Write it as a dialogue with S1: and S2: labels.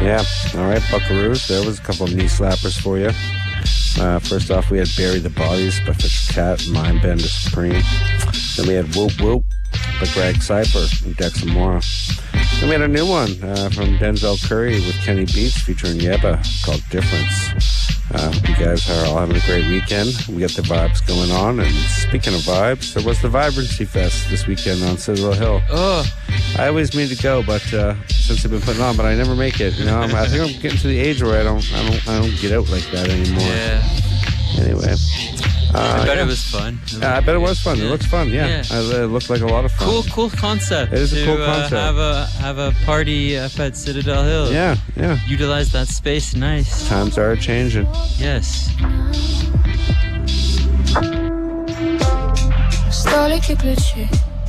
S1: Yeah. All right, Buckaroos. There was a couple of knee slappers for you. First off, we had Bury the Bodies by Fisher Cat and Mind Bender Supreme. Then we had Whoop Whoop by Greg Cypher and Dex Amora. Then we had a new one from Denzel Curry with Kenny Beats featuring Yeba called Difference. Hope you guys are all having a great weekend. We got the vibes going on. And speaking of vibes, there was the Vibrancy Fest this weekend on Citadel Hill.
S2: Oh,
S1: I always mean to go, but since they've been putting on, but I never make it. You know, I think I'm getting to the age where I don't get out like that anymore.
S2: yeah.
S1: Anyway,
S2: I bet it was fun.
S1: I bet it was fun. It looks fun. Yeah. It looked like a lot of fun.
S2: Cool concept.
S1: It is a cool concept.
S2: Have a party up at Citadel Hill.
S1: Yeah.
S2: Utilize that space. Nice.
S1: Times are changing.
S2: Yes.
S3: Столики ключи